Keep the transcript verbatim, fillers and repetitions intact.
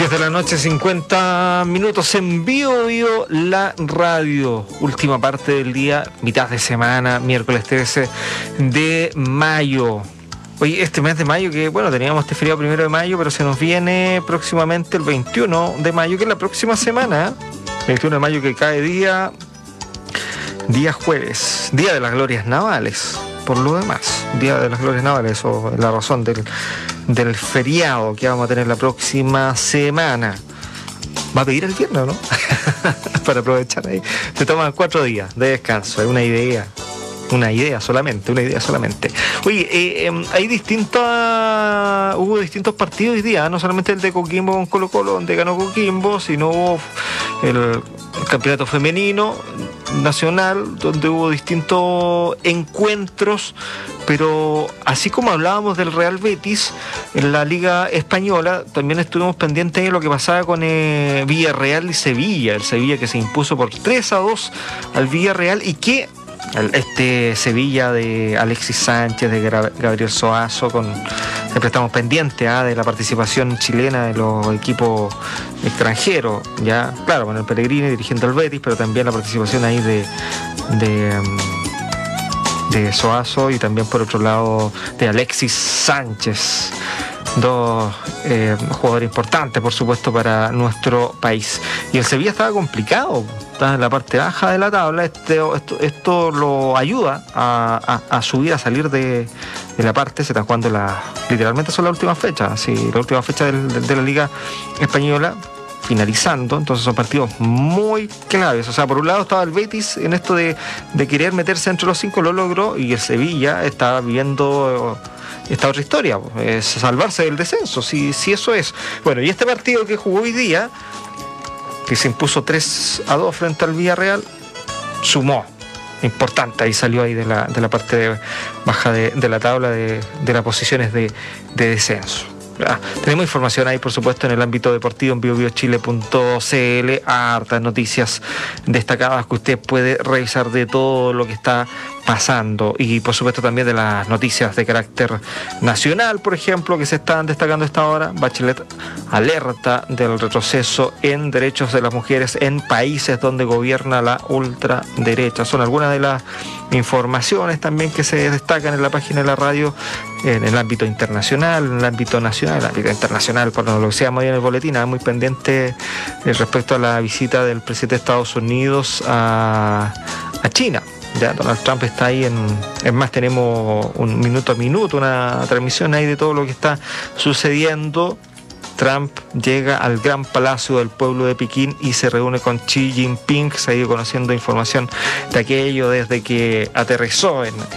diez de la noche, cincuenta minutos en vivo, vivo la radio. Última parte del día, mitad de semana, miércoles trece de mayo. Oye, este mes de mayo que, bueno, teníamos este feriado primero de mayo, pero se nos viene próximamente el veintiuno de mayo, que es la próxima semana. veintiuno de mayo que cae día, día jueves, día de las glorias navales. Por lo demás, Día de las Glorias Navales, o la razón del, del feriado que vamos a tener la próxima semana. Va a pedir el viernes, ¿no? Para aprovechar ahí. Se toman cuatro días de descanso, es una idea. Una idea solamente, una idea solamente. Oye, eh, eh, hay distintas, hubo distintos partidos hoy día, no solamente el de Coquimbo con Colo Colo, donde ganó Coquimbo, sino hubo el, el campeonato femenino nacional, donde hubo distintos encuentros, pero así como hablábamos del Real Betis en la Liga Española, también estuvimos pendientes de lo que pasaba con eh, Villarreal y Sevilla, el Sevilla que se impuso por tres a dos al Villarreal y que este Sevilla de Alexis Sánchez, de Gabriel Soazo, con, siempre estamos pendientes ¿eh? de la participación chilena de los equipos extranjeros, ya claro, con el Pellegrini dirigiendo al Betis, pero también la participación ahí de, de, de Soazo y también por otro lado de Alexis Sánchez. Dos eh, jugadores importantes, por supuesto, para nuestro país. Y el Sevilla estaba complicado, estaba en la parte baja de la tabla. Este, esto, esto lo ayuda a, a, a subir, a salir de, de la parte. Se están jugando la, literalmente son las últimas fechas, sí, la última fecha del, de, de la Liga Española finalizando, entonces son partidos muy claves. O sea, por un lado estaba el Betis en esto de, de querer meterse entre los cinco, lo logró, y el Sevilla estaba viviendo esta otra historia, es salvarse del descenso, si, si eso es. Bueno, y este partido que jugó hoy día, que se impuso tres a dos frente al Villarreal, sumó, importante, ahí salió ahí de la, de la parte de, baja de, de la tabla de, de las posiciones de, de descenso. Ah, tenemos información ahí, por supuesto, en el ámbito deportivo en bio bio chile punto c l, hartas noticias destacadas que usted puede revisar de todo lo que está pasando, y por supuesto también de las noticias de carácter nacional, por ejemplo, que se están destacando esta hora. Bachelet alerta del retroceso en derechos de las mujeres en países donde gobierna la ultraderecha. Son algunas de las informaciones también que se destacan en la página de la radio en el ámbito internacional, en el ámbito nacional, en el ámbito internacional, por lo que decíamos ahí en el boletín, muy pendiente respecto a la visita del presidente de Estados Unidos a, a China. Ya Donald Trump está ahí en, es más, tenemos un minuto a minuto, una transmisión ahí de todo lo que está sucediendo. Trump llega al Gran Palacio del Pueblo de Pekín y se reúne con Xi Jinping. Se ha ido conociendo información de aquello desde que aterrizó en